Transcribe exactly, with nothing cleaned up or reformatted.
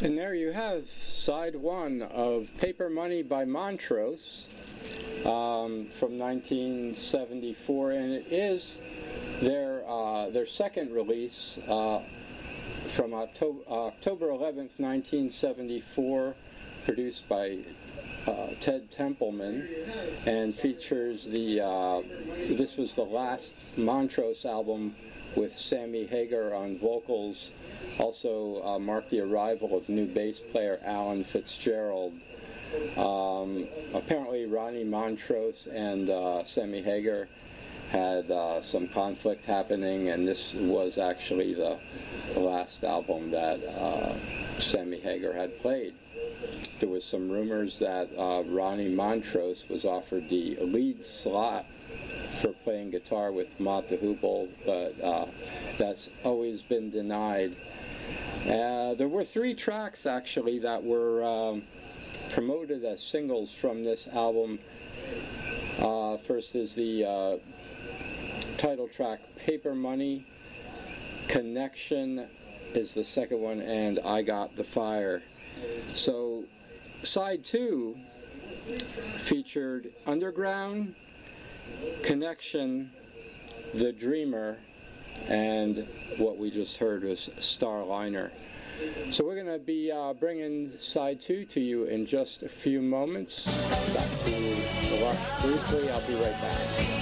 And there you have side one of Paper Money by Montrose um, from nineteen seventy-four, and it is their uh, their second release uh, from October, October eleventh, nineteen seventy-four, produced by uh, Ted Templeman, and features the uh, this was the last Montrose album with Sammy Hagar on vocals. Also uh, marked the arrival of new bass player Alan Fitzgerald. Um, apparently Ronnie Montrose and uh, Sammy Hagar had uh, some conflict happening, and this was actually the, the last album that uh, Sammy Hagar had played. There was some rumors that uh, Ronnie Montrose was offered the lead slot for playing guitar with Mott the Hoople, but uh, that's always been denied. Uh, there were three tracks actually that were um, promoted as singles from this album. Uh, first is the uh, title track Paper Money, Connection is the second one, and I Got the Fire. So side two featured Underground, Connection, The Dreamer, and what we just heard was Starliner. So we're going to be uh, bringing side two to you in just a few moments. Back to the Lush briefly. I'll be right back.